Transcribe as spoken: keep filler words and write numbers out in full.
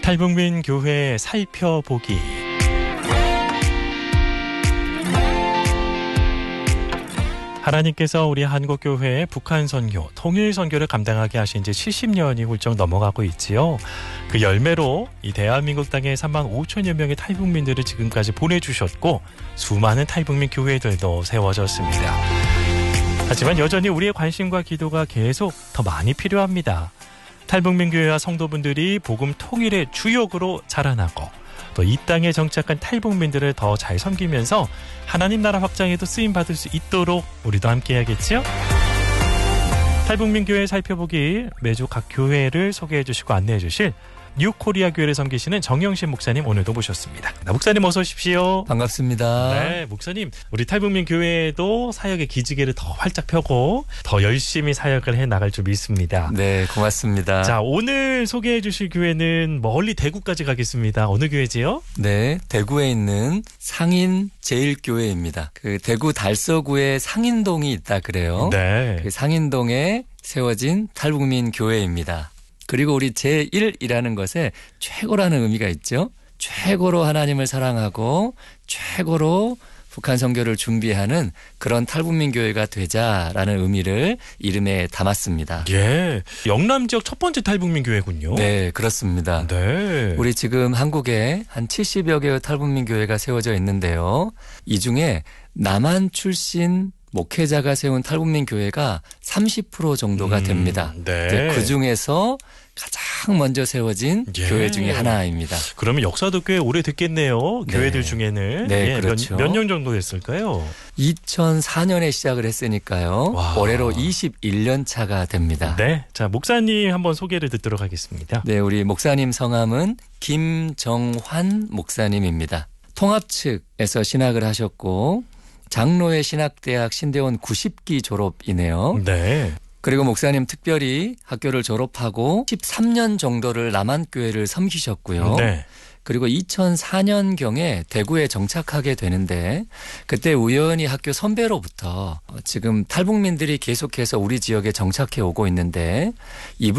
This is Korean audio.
탈북민 교회 살펴보기. 하나님께서 우리 한국교회의 북한 선교, 통일 선교를 감당하게 하신 지 칠십 년이 훌쩍 넘어가고 있지요. 그 열매로 이 대한민국 땅에 삼만 오천여 명의 탈북민들을 지금까지 보내주셨고 수많은 탈북민 교회들도 세워졌습니다. 하지만 여전히 우리의 관심과 기도가 계속 더 많이 필요합니다. 탈북민 교회와 성도분들이 복음 통일의 주역으로 자라나고 또 이 땅에 정착한 탈북민들을 더 잘 섬기면서 하나님 나라 확장에도 쓰임받을 수 있도록 우리도 함께 해야겠죠? 탈북민 교회 살펴보기, 매주 각 교회를 소개해 주시고 안내해 주실 뉴코리아 교회를 섬기시는 정영신 목사님 오늘도 모셨습니다. 목사님 어서 오십시오. 반갑습니다. 네, 목사님 우리 탈북민 교회도 사역의 기지개를 더 활짝 펴고 더 열심히 사역을 해나갈 줄 믿습니다. 네, 고맙습니다. 자, 오늘 소개해 주실 교회는 멀리 대구까지 가겠습니다. 어느 교회지요? 네, 대구에 있는 상인제일교회입니다. 그 대구 달서구에 상인동이 있다 그래요. 네. 그 상인동에 세워진 탈북민 교회입니다. 그리고 우리 제일이라는 것에 최고라는 의미가 있죠. 최고로 하나님을 사랑하고 최고로 북한 선교를 준비하는 그런 탈북민 교회가 되자라는 의미를 이름에 담았습니다. 예, 영남 지역 첫 번째 탈북민 교회군요. 네, 그렇습니다. 네. 우리 지금 한국에 한 칠십여 개의 탈북민 교회가 세워져 있는데요. 이 중에 남한 출신 목회자가 세운 탈북민 교회가 삼십 퍼센트 정도가 됩니다. 음, 네. 그 중에서 가장 먼저 세워진 예. 교회 중에 하나입니다. 그러면 역사도 꽤 오래됐겠네요. 네. 교회들 중에는. 네, 예, 그렇죠. 몇 년 정도 됐을까요? 이천사 년에 시작을 했으니까요. 와. 올해로 이십일 년 차가 됩니다. 네, 자 목사님 한번 소개를 듣도록 하겠습니다. 네, 우리 목사님 성함은 김정환 목사님입니다. 통합 측에서 신학을 하셨고 장로회 신학대학 신대원 구십 기 졸업이네요. 네. 그리고 목사님 특별히 학교를 졸업하고 십삼 년 정도를 남한교회를 섬기셨고요. 네. 그리고 이천사 년경에 대구에 정착하게 되는데 그때 우연히 학교 선배로부터 지금 탈북민들이 계속해서 우리 지역에 정착해 오고 있는데 이분